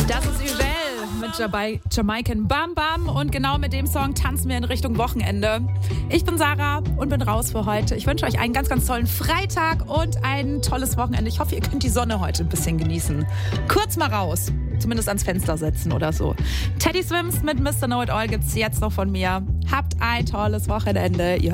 Das ist Übel mit Jamaican Bam Bam und genau mit dem Song tanzen wir in Richtung Wochenende. Ich bin Sarah und bin raus für heute. Ich wünsche euch einen ganz, ganz tollen Freitag und ein tolles Wochenende. Ich hoffe, ihr könnt die Sonne heute ein bisschen genießen. Kurz mal raus, zumindest ans Fenster setzen oder so. Teddy Swims mit Mr. Know It All gibt's jetzt noch von mir. Habt ein tolles Wochenende.